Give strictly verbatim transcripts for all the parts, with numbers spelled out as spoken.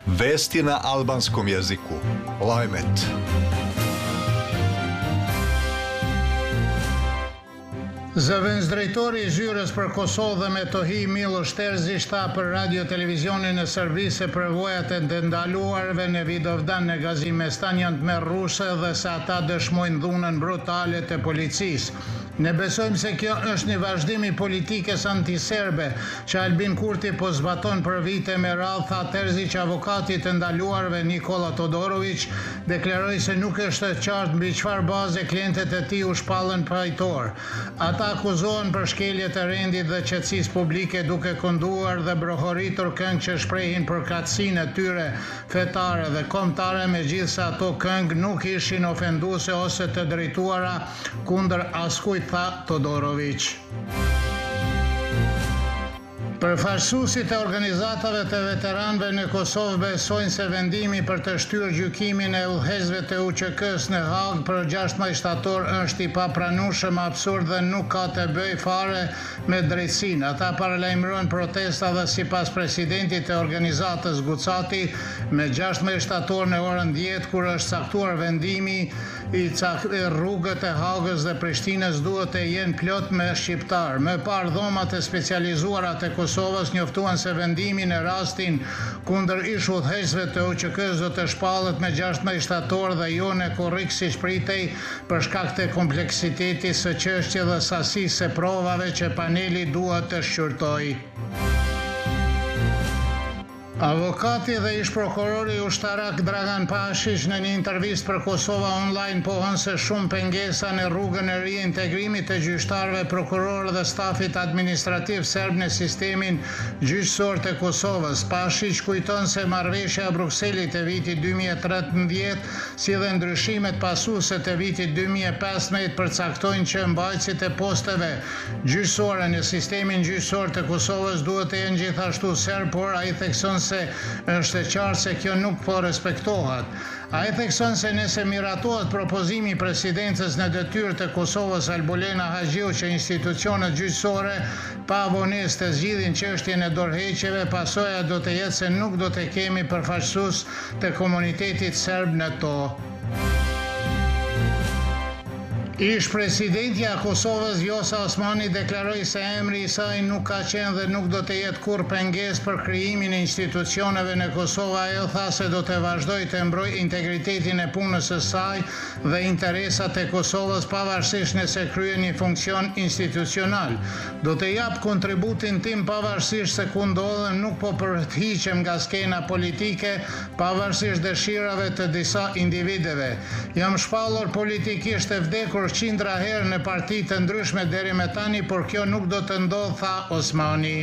Vesti na albanskom jeziku. Lajmet. Zëvendësdrejtori i Zyrës për Kosovë dhe Metohi Miloš Terzi tha për radio televizionin e Serbisë se përvojat e të ndaluarve në Vidovdan në Gazimestan janë tmerruse dhe se ata dëshmojnë dhunën brutale të policisë. Ne besojmë se kjo është një vazhdim i politikës antiserbe që Albin Kurti po zbaton për vite me radhë, tha Terzi që avokati të ndaluarve Nikola Todorović deklaroi se nuk është e qartë mbi çfarë baze klientët e tij u shpallën pajtor. Ata akuzohen për shkeljet e rendit dhe qetësisë publike duke kënduar dhe brohoritur këngë që shprehin përkatësinë e tyre fetare dhe kombëtare, megjithse ato këngë nuk ishin ofenduese ose të drejtuara kundër askujt, tha Todorović. Përfaqësuesit e organizatave të veteranëve në Kosovë besojnë se vendimi për të shtyrë gjykimin e udhëheqësve të U Q K-s në Hagë për gjashtëdhjetë shtator është i papranueshëm, absurd dhe nuk ka të bëjë fare me drejtësinë. Ata paralajmërojnë protesta dhe sipas presidentit të organizatës Gucati me gjashtëdhjetë shtator në orën dhjetë, kur është caktuar vendimi, i rrugët e Hagës dhe Prishtinës duhet të jenë plot me shqiptar. Më parë, dhomat e specializuara të Kosovës njoftuan se vendimi në rastin kundër ish udhëheqësve të U Q K-s do të shpallet me gjashtëdhjetë shtator dhe jo në korrik siç pritej për shkak të kompleksitetit së çështjes dhe sasisë së provave që paneli duhet të shqyrtojë. Avokati dhe ish prokurori ushtarak Dragan Pashic në një intervistë për Kosova Online pohon se shumë pengesa në rrugën e riintegrimit të gjyqtarëve, prokurorë dhe stafit administrativ serb në sistemin gjyqësor të Kosovës. Pashic kujton se marrëveshja e Brukselit të vitit dy mijë e tretëmbëdhjetë si dhe ndryshimet pasuese të vitit dy mijë e pesëmbëdhjetë përcaktojnë që mbajtësit e posteve gjyqësore në sistemin gjyqësor të Kosovës duhet të jenë gjithashtu serb, por ai thekson se është e qartë se kjo nuk po respektohet. Ai thekson se nëse miratohet propozimi i presidencës në detyrë të Kosovës Albolena Haxhiu që institucionet gjyqësore pa vonesë të zgjidhin çështjen e dorëheqjeve, pasoja do të jetë se nuk do të kemi përfaqësues të komunitetit serb në to. Ish presidentja e Kosovës Vjosa Osmani deklaroi se emri i saj nuk ka qenë dhe nuk do të jetë kurrë pengesë për krijimin e institucioneve në Kosovë. Ajo tha se do të vazhdojë të mbrojë integritetin e punës së saj dhe interesat e Kosovës pavarësisht nëse kryen një funksion institucional. Do të jap kontributin tim pavarësisht se ku ndodhem, nuk po përhiqem nga skena politike pavarësisht dëshirave të disa individëve. Jam shpallur politikisht e vdekur qindra herë në parti të ndryshme deri me tani, por kjo nuk do të ndodhë, tha Osmani.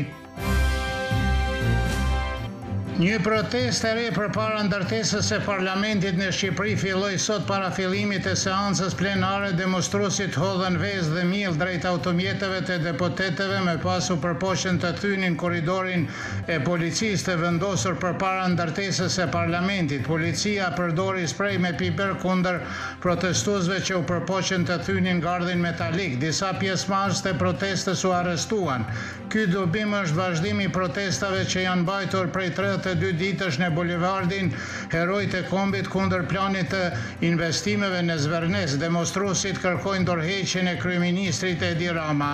Një protestë e re përpara ndërtesës së parlamentit në Shqipëri filloi sot para fillimit të seancës plenare. Demonstruesit hodhën vezë dhe miell drejt automjeteve të deputetëve, me pas u përpoqën të thynin korridorin e policisë të vendosur përpara ndërtesës së parlamentit. Policia përdori sprej me piper kundër protestuesve që u përpoqën të thynin gardhin metalik. Disa pjesëmarrës të protestës u arrestuan. Ky dobim është vazhdim i protestave që janë mbajtur prej tridhjetë e dy ditësh në bulevardin Herojt e Kombit kundër planit të investimeve në Zvernes. Demonstruesit kërkojnë dorëheqjen e kryeministrit Edi Rama.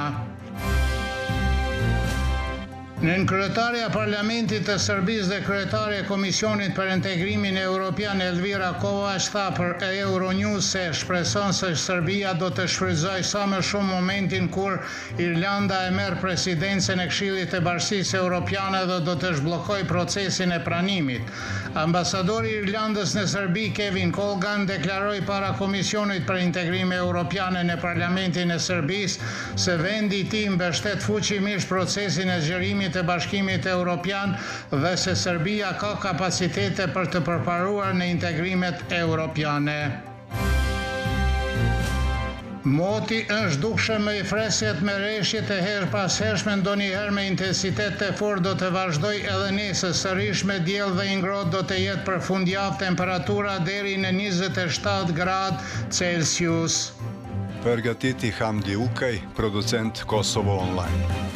Nën kryetarja e Parlamentit të Serbisë dhe kryetare e Komisionit për Integrimin Evropian Elvira Kovač tha për Euronews se shpreson se Serbia do të shfrytëzojë sa më shumë momentin kur Irlanda e merr presidencën e Këshillit të Bashkisë Evropiane dhe do të zhbllokojë procesin e pranimit. Ambasadori i Irlandës në Serbi Kevin Colgan deklaroi para Komisionit për Integrim Evropiane në Parlamentin e Serbisë se vendi i tij mbështet fuqimisht procesin e zgjerimit të Bashkimit Evropian dhe se Serbia ka kapacitete për të përparuar në integrimet evropiane. Moti është dukshëm me i fresjet me reshjet e herë pas hershme, ndonjëherë me intensitet të fortë do të vazhdoj edhe nesër, sërish me diell dhe i ngrohtë do të jetë për fundjavë temperatura deri në njëzet e shtatë gradë Celsius. Përgatiti Hamdi Ukaj, producent Kosovo Online.